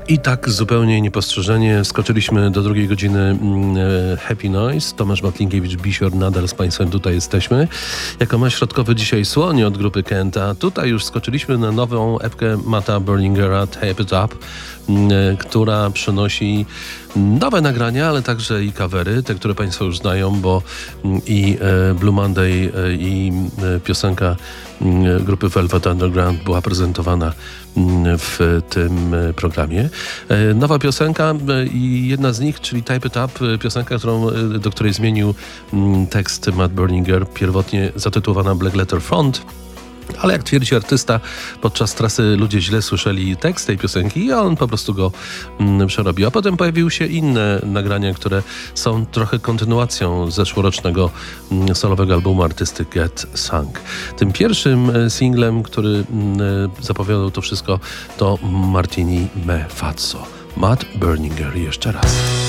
I tak zupełnie niepostrzeżenie skoczyliśmy do drugiej godziny Happy Noise. Tomasz Matlinkiewicz-Bisior, nadal z Państwem tutaj jesteśmy. Jako ma środkowy dzisiaj słonie od grupy Kenta. Tutaj już skoczyliśmy na nową epkę Matta Berlingera, Tape It Up, która przynosi nowe nagrania, ale także i covery, te, które Państwo już znają, bo i Blue Monday, i piosenka grupy Velvet Underground była prezentowana w tym programie. Nowa piosenka i jedna z nich, czyli Tape It Up, piosenka, do której zmienił tekst Matt Berlinger, pierwotnie zatytułowana Black Letter Front. Ale jak twierdzi artysta, podczas trasy ludzie źle słyszeli tekst tej piosenki i on po prostu go przerobił. A potem pojawiły się inne nagrania, które są trochę kontynuacją zeszłorocznego solowego albumu artysty Get Sunk. Tym pierwszym singlem, który zapowiadał to wszystko, to Martini Me Fazzo. Matt Berlinger jeszcze raz.